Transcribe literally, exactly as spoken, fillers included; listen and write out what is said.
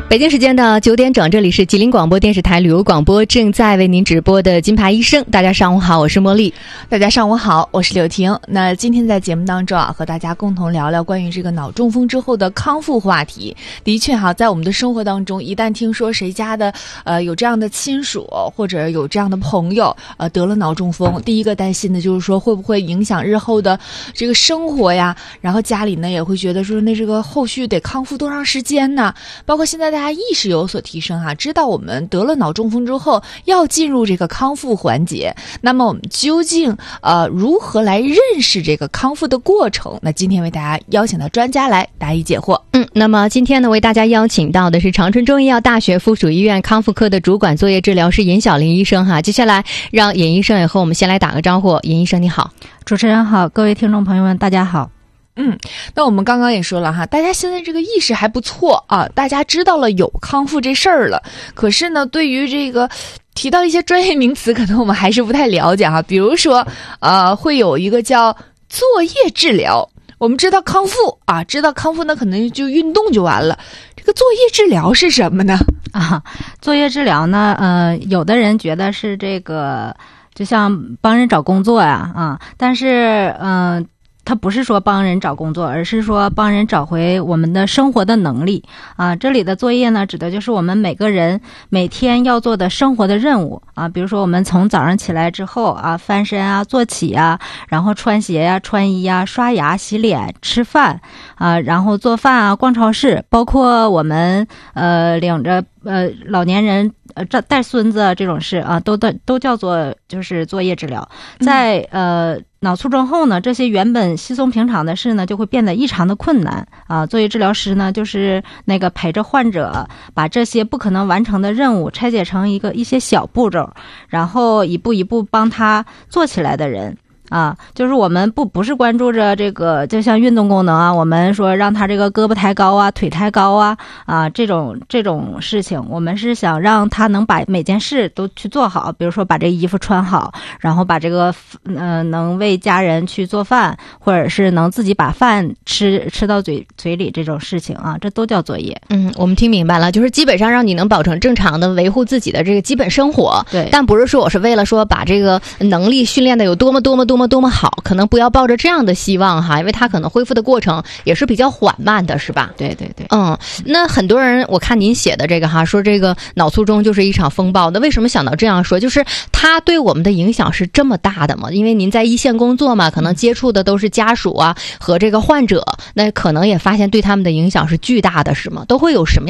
北京时间的九点整，这里是吉林广播电视台旅游广播，正在为您直播的金牌医生。大家上午好，我是茉莉。 大家上午好，我是柳婷。那今天在节目当中啊，和大家共同聊聊关于这个脑中风之后的康复话题。的确哈，在我们的生活当中，一旦听说谁家的呃有这样的亲属或者有这样的朋友呃得了脑中风，第一个担心的就是说会不会影响日后的这个生活呀？然后家里呢也会觉得说那这个后续得康复多长时间呢？包括现在大家意识有所提升哈，知道我们得了脑中风之后要进入这个康复环节。那么我们究竟呃如何来认识这个康复的过程？那今天为大家邀请到专家来答疑解惑。 嗯，那么今天呢，为大家邀请到的是长春中医药大学附属医院康复科的主管作业治疗师尹晓玲医生哈。接下来让尹医生也和我们先来打个招呼。尹医生你好。 主持人好，各位听众朋友们大家好。 嗯，那我们刚刚也说了哈，大家现在这个意识还不错啊，大家知道了有康复这事儿了。可是呢，对于这个提到一些专业名词，可能我们还是不太了解哈。比如说，呃，会有一个叫作业治疗。我们知道康复啊，知道康复呢，可能就运动就完了。这个作业治疗是什么呢？ 啊，作业治疗呢，呃，有的人觉得是这个，就像帮人找工作呀，啊，但是，嗯、呃。它不是说帮人找工作，而是说帮人找回我们的生活的能力啊。这里的作业呢，指的就是我们每个人每天要做的生活的任务啊。比如说，我们从早上起来之后啊，翻身啊，坐起啊，然后穿鞋呀、啊、穿衣呀、刷牙、洗脸、吃饭啊，然后做饭啊、逛超市，包括我们呃领着呃老年人呃带带孙子这种事啊，都都都叫做就是作业治疗。在呃。脑卒中后呢，这些原本稀松平常的事呢，就会变得异常的困难啊。作业治疗师呢，就是那个陪着患者把这些不可能完成的任务拆解成一个一些小步骤，然后一步一步帮他做起来的人。啊，就是我们不不是关注着这个，就像运动功能啊，我们说让他这个胳膊抬高啊，腿抬高啊，啊这种这种事情，我们是想让他能把每件事都去做好，比如说把这个衣服穿好，然后把这个呃能为家人去做饭，或者是能自己把饭吃吃到嘴嘴里这种事情啊，这都叫作业。 嗯，我们听明白了，就是基本上让你能保证正常的维护自己的这个基本生活。 对， 但不是说我是为了说把这个能力训练的有多么多么多么。多么好，可能不要抱着这样的希望哈，因为它可能恢复的过程也是比较缓慢的，是吧？ 对对对， 嗯，那很多人我看您写的这个哈，说这个脑卒中就是一场风暴，那为什么想到这样说？就是它对我们的影响是这么大的吗？因为您在一线工作嘛，可能接触的都是家属啊和这个患者，那可能也发现对他们的影响是巨大的，是吗？都会有什么